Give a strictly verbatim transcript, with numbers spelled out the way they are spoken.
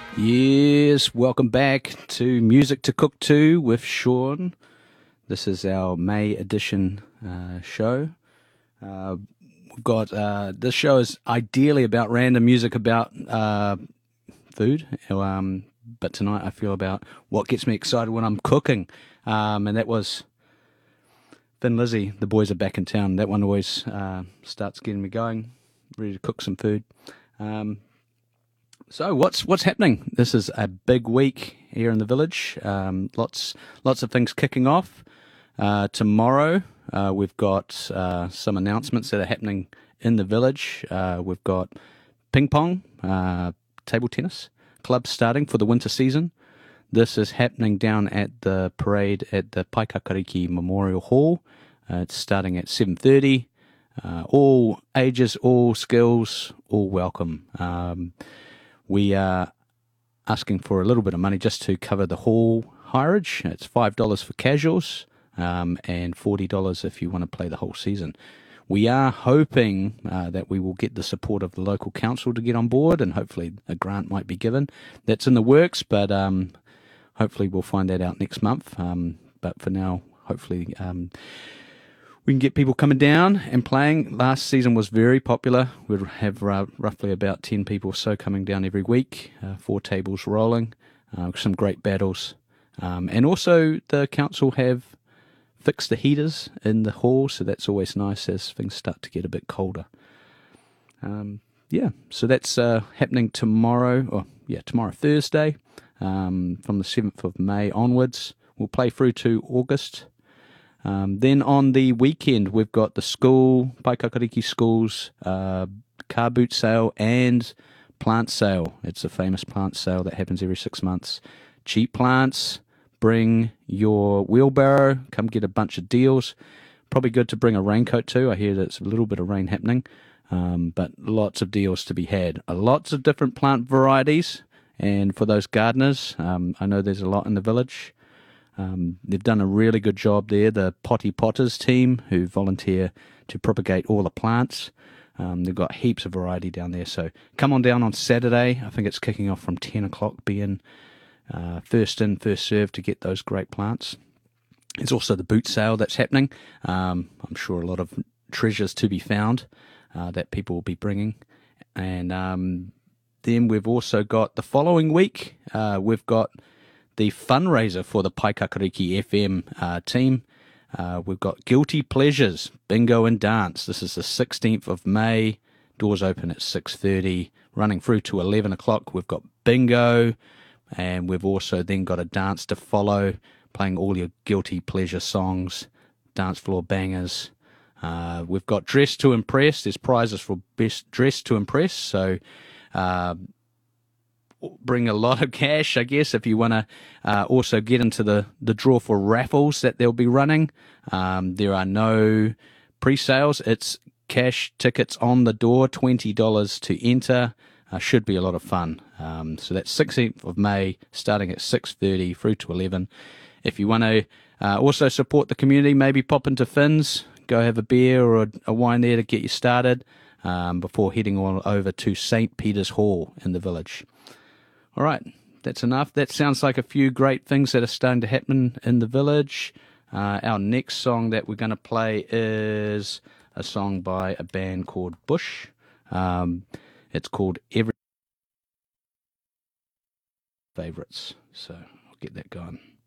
Yes, welcome back to Music to Cook To with Sean. This is our May edition uh, show. Uh, we've got uh, this show is ideally about random music about uh, food, um, but tonight I feel about what gets me excited when I'm cooking, um, and that was Thin Lizzy. The boys are back in town. That one always uh, starts getting me going, ready to cook some food. Um, So what's what's happening? This is a big week here in the village. Um, lots lots of things kicking off. Uh, tomorrow uh, we've got uh, some announcements that are happening in the village. Uh, we've got ping pong, uh, table tennis clubs starting for the winter season. This is happening down at the parade at the Paikakariki Memorial Hall. Uh, it's starting at seven thirty. Uh, all ages, all skills, all welcome. Um, We are asking for a little bit of money just to cover the hall hireage. It's five dollars for casuals um, and forty dollars if you want to play the whole season. We are hoping uh, that we will get the support of the local council to get on board, and hopefully a grant might be given. That's in the works, but um, hopefully we'll find that out next month. Um, but for now, hopefully um, we can get people coming down and playing. Last season was very popular. We'd have uh, roughly about ten people or so coming down every week, uh, four tables rolling, uh, some great battles. Um, and also the council have fixed the heaters in the hall, so that's always nice as things start to get a bit colder. Um, yeah, so that's uh, happening tomorrow, or yeah, tomorrow Thursday, um, from the seventh of May onwards. We'll play through to August. Um, then on the weekend, we've got the school, Paikakariki School's uh, car boot sale and plant sale. It's a famous plant sale that happens every six months. Cheap plants, bring your wheelbarrow, come get a bunch of deals. Probably good to bring a raincoat too. I hear there's a little bit of rain happening, um, but lots of deals to be had. Uh, lots of different plant varieties, and for those gardeners, um, I know there's a lot in the village. Um, they've done a really good job there, the Potty Potters team, who volunteer to propagate all the plants. Um, they've got heaps of variety down there, so come on down on Saturday. I think it's kicking off from ten o'clock, being uh, first in, first served to get those great plants. There's also the boot sale that's happening. Um, I'm sure a lot of treasures to be found uh, that people will be bringing. And um, then we've also got the following week, uh, we've got the fundraiser for the Paikakariki F M uh, team. Uh, we've got Guilty Pleasures, Bingo and Dance. This is the sixteenth of May. Doors open at six thirty, running through to eleven o'clock. We've got bingo, and we've also then got a dance to follow, playing all your Guilty Pleasure songs, dance floor bangers. Uh, we've got Dress to Impress. There's prizes for best dress to impress, so uh, bring a lot of cash, I guess, if you want to uh, also get into the, the draw for raffles that they'll be running. Um, there are no pre-sales. It's cash tickets on the door, twenty dollars to enter. Uh, should be a lot of fun. Um, so that's sixteenth of May, starting at six thirty through to eleven. If you want to uh, also support the community, maybe pop into Finn's, go have a beer or a, a wine there to get you started um, before heading on over to Saint Peter's Hall in the village. All right, that's enough. That sounds like a few great things that are starting to happen in the village. Uh, our next song that we're going to play is a song by a band called Bush. Um, it's called Every Favorites. So I'll get that going.